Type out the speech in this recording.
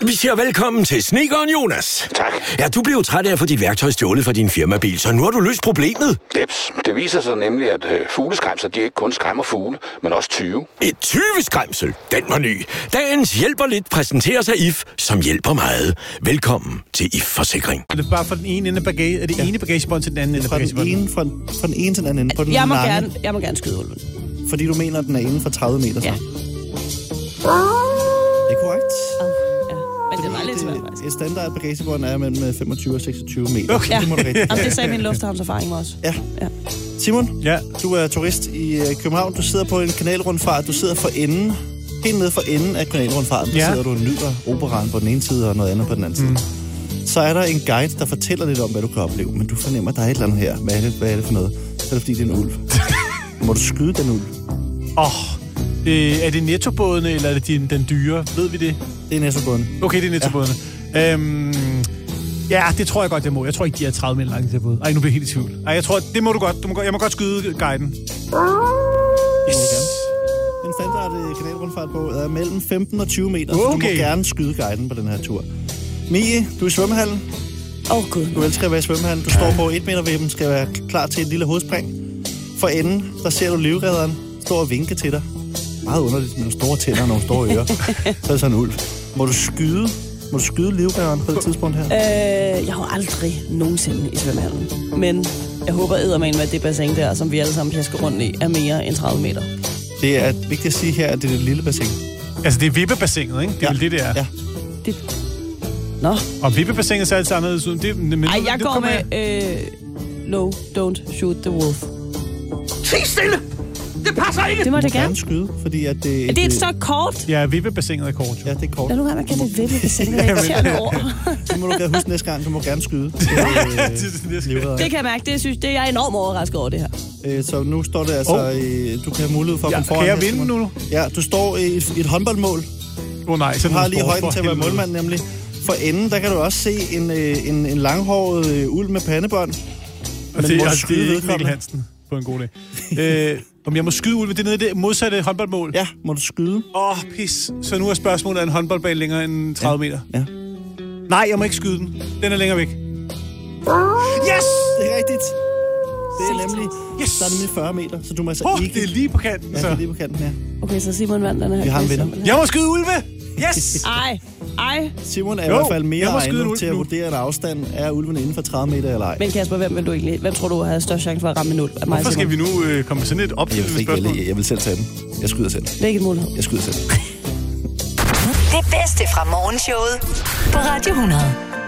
Vi siger velkommen til snedkeren Jonas. Tak. Ja, du blev træt af at få dit værktøj stjålet fra din firmabil, så nu har du løst problemet. Jeps. Det viser sig nemlig, at fugleskræmser, de ikke kun skræmmer fugle, men også 20. Et 20-skræmsel, den var ny. Dagens Hjælper Lidt præsenteres af IF, som hjælper meget. Velkommen til IF Forsikring. Er det bare fra den ene ende af bagage? Er det ene bagagebånd til den anden ende af bagagebånd? Fra den ene til den anden ende. På den jeg må gerne skyde ulven. Fordi du mener, at den er inden for 30 meter? Så. Ja. Det er korrekt. Ja. Men det var lidt svært, faktisk. Et standard bagagebånd er mellem 25 og 26 meter. Okay. Det må du rigtigt. Jamen, det sagde min lufthavnserfaring mig også. Ja. Simon, du er turist i København. Du sidder på en kanalrundfart. Du sidder for enden. Helt nede for enden af kanalrundfarten. Der sidder du og nyder operaen på den ene side og noget andet på den anden side. Så er der en guide, der fortæller lidt om, hvad du kan opleve. Men du fornemmer, at der er et eller andet her. Hvad er det for noget? Så er det, fordi det er en ulv. Må du skyde den ulv? Er det nettobådene, eller er det den dyre? Ved vi det? Det er nettobådene. Okay, det er nettobådene. Ja. Det tror jeg godt, jeg må. Jeg tror ikke, de er 30 meter lange, de her både. Ej, nu bliver jeg helt i tvivl. Ej, jeg tror, det må du godt. Jeg må godt skyde guiden. Yes. Den standard kanalrundfartbåd er mellem 15 og 20 meter, så du må gerne skyde guiden på den her tur. Mie, du er i svømmehallen. Gud. Du elsker at være i svømmehallen. Du står på 1 meter vippen, skal være klar til et lille hovedspring. For enden, der ser du livredderen stå og vinke til dig. Meget underligt med nogle store tænder og nogle store ører. Så er det sådan en ulv. Må du skyde livredderen på det tidspunkt her? Jeg har aldrig nogensinde i svømmehallen. Men jeg håber eddermame, at det bassin der, som vi alle sammen pjasker rundt i, er mere end 30 meter. Det er vigtigt at sige her, at det er et lille bassin. Altså, det er vippebassinet, ikke? Det er vel det er. Ja. Nå. Og vippebassinet ser altid anderledes ud. Ej, jeg går med no, don't shoot the wolf. Se stille! Det passer ikke! Det må det gerne gerne. skyde, fordi at det... Er det et så kort? Ja, vippebassinet er kort. Jo. Ja, det er kort. Lad nu gerne, man kan det vippebassin. Det er irriterende ord. Det må du gerne huske næste gang. Du må gerne skyde. Det kan jeg mærke. Det er jeg enormt overrasket over, det her. Så nu står det altså... Du kan have mulighed for at komme foran. Kan jeg vinde nu? Ja, du står i et håndboldmål. Nej, du har lige højden til at være målmand, nemlig. For enden, der kan du også se en langhåret ulv med pandebånd. Og det er ikke Mikkel Hansen på en god dag. Om jeg må skyde ulve, det er nede i det modsatte håndboldmål. Ja, må du skyde. Pis. Så nu er spørgsmålet, er en håndboldbane længere end 30 meter? Ja. Nej, jeg må ikke skyde den. Den er længere væk. Yes! Det er rigtigt. Det er nemlig... Yes! Der er nemlig 40 meter, så du må altså ikke... det er lige på kanten, så. Ja, det er lige på kanten, ja. Okay, så Simon vandt den her. Vi har en vinder. Jeg må skyde ulve! Yes! Ej. Simon er i hvert fald mere egnet til at vurdere en afstand. Er ulven inden for 30 meter eller ej? Men Kasper, hvem tror du har størst chance for at ramme en ulv? Hvorfor skal vi nu komme med sådan et opfølgende spørgsmål? Jeg vil selv tage den. Jeg skyder selv. Det er ikke en mulighed. Jeg skyder selv. Det bedste fra morgenshowet på Radio 100.